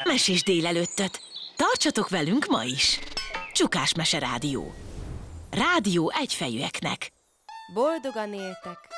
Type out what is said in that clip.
Mesés délelőttöt! Tartsatok velünk ma is! Csukás Mese Rádió. Rádió egyfejűeknek. Boldogan éltek,